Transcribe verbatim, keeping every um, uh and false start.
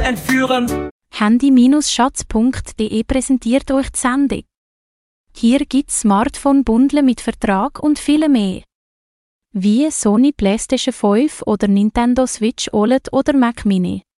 entführen. Handy Schatz punkt de präsentiert euch die Sendung. Hier gibt's Smartphone-Bundle mit Vertrag und viel mehr. Wie Sony PlayStation fünf oder Nintendo Switch O L E D oder Mac Mini.